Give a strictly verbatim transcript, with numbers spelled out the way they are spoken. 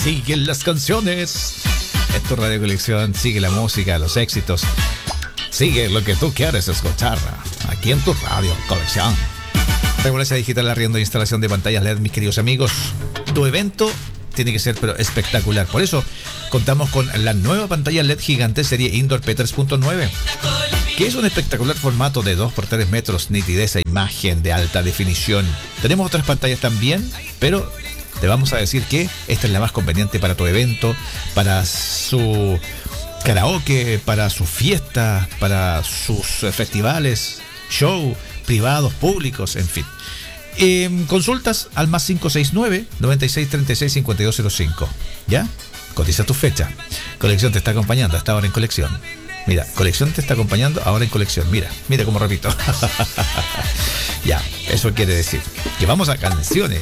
Siguen las canciones. Es tu radio colección. Sigue la música, los éxitos. Sigue lo que tú quieres escuchar. Aquí en tu radio colección. Regularidad Digital, arriendo e instalación de pantallas L E D, mis queridos amigos. Tu evento tiene que ser pero espectacular. Por eso contamos con la nueva pantalla L E D gigante serie Indoor P tres punto nueve, que es un espectacular formato de dos por tres metros, nitidez e imagen de alta definición. Tenemos otras pantallas también, pero te vamos a decir que esta es la más conveniente para tu evento, para su karaoke, para sus fiestas, para sus festivales, show, privados, públicos, en fin. Eh, consultas al más cinco seis nueve, noventa y seis treinta y seis cincuenta y dos cero cinco. ¿Ya? Cotiza tu fecha. Colección te está acompañando hasta ahora en colección. Mira, colección te está acompañando ahora en colección. Mira, mira cómo repito. Ya, eso quiere decir que vamos a canciones.